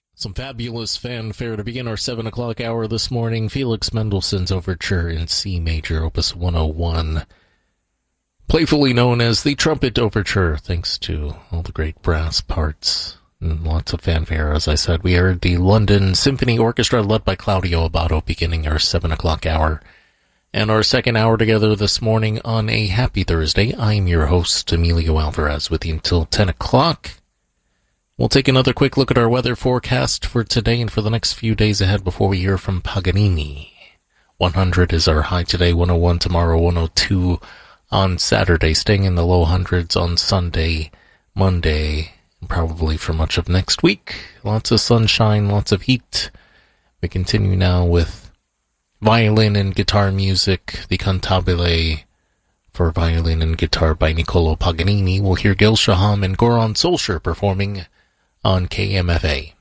Some fabulous fanfare to begin our 7 o'clock hour this morning. Felix Mendelssohn's Overture in C major, Opus 101. Playfully known as the Trumpet Overture, thanks to all the great brass parts and lots of fanfare. As I said, we heard the London Symphony Orchestra led by Claudio Abbado beginning our 7 o'clock hour. And our second hour together this morning on a happy Thursday. I'm your host, Emilio Alvarez, with you until 10 o'clock. We'll take another quick look at our weather forecast for today and for the next few days ahead before we hear from Paganini. 100 is our high today, 101 tomorrow, 102 on Saturday, staying in the low hundreds on Sunday, Monday, and probably for much of next week. Lots of sunshine, lots of heat. We continue now with violin and guitar music, the Cantabile for violin and guitar by Niccolò Paganini. We'll hear Gil Shaham and Goran Solskjaer performing on KMFA.